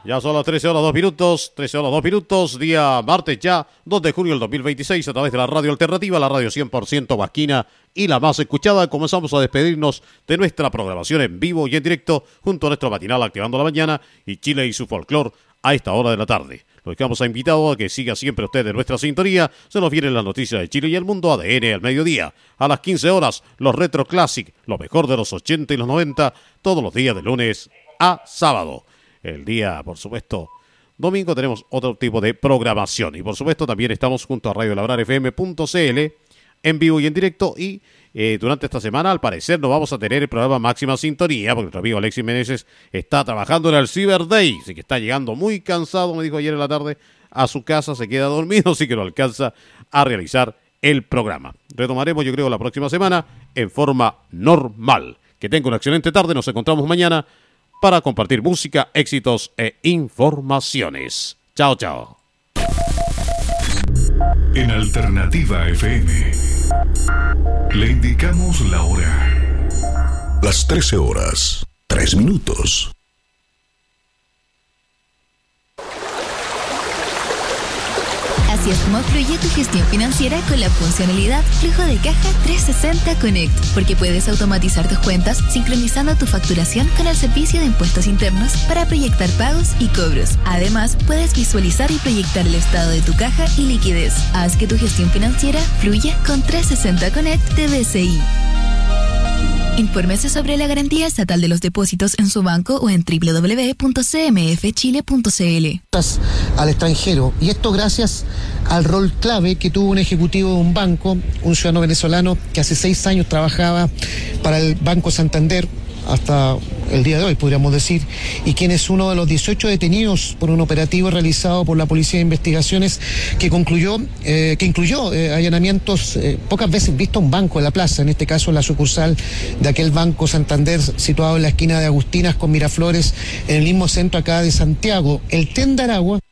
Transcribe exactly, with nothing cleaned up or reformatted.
Ya son las trece horas dos minutos, trece horas dos minutos, día martes ya, dos de junio del dos mil veintiséis, a través de la radio alternativa, la radio cien por ciento vasquina y la más escuchada. Comenzamos a despedirnos de nuestra programación en vivo y en directo junto a nuestro matinal Activando la Mañana y Chile y su folclor a esta hora de la tarde. Los dejamos a invitado a que siga siempre usted en nuestra sintonía. Se nos vienen las noticias de Chile y el mundo, A D N al mediodía. A las quince horas, los Retro Classic, lo mejor de los ochenta y los noventa, todos los días de lunes a sábado. El día, por supuesto, domingo tenemos otro tipo de programación. Y por supuesto también estamos junto a radio labrar f m punto c l en vivo y en directo. Y eh, durante esta semana, al parecer, no vamos a tener el programa Máxima Sintonía, porque nuestro amigo Alexis Meneses está trabajando en el Cyber Day. Así que está llegando muy cansado, me dijo ayer en la tarde, a su casa, se queda dormido, así que no alcanza a realizar el programa. Retomaremos, yo creo, la próxima semana en forma normal. Que tenga una excelente tarde, nos encontramos mañana para compartir música, éxitos e informaciones. Chao, chao. En Alternativa F M le indicamos la hora. Las trece horas, tres minutos. Así es como fluye tu gestión financiera con la funcionalidad Flujo de Caja trescientos sesenta Connect, porque puedes automatizar tus cuentas sincronizando tu facturación con el servicio de impuestos internos para proyectar pagos y cobros. Además, puedes visualizar y proyectar el estado de tu caja y liquidez. Haz que tu gestión financiera fluya con trescientos sesenta Connect de B C I. Infórmese sobre la garantía estatal de los depósitos en su banco o en doble u doble u doble u punto c m f chile punto c l. Al extranjero, y esto gracias al rol clave que tuvo un ejecutivo de un banco, un ciudadano venezolano que hace seis años trabajaba para el Banco Santander, hasta el día de hoy, podríamos decir, y quien es uno de los dieciocho detenidos por un operativo realizado por la Policía de Investigaciones que concluyó, eh, que incluyó eh, allanamientos eh, pocas veces visto a un banco en la plaza, en este caso la sucursal de aquel Banco Santander situado en la esquina de Agustinas con Miraflores, en el mismo centro acá de Santiago. El Tendaragua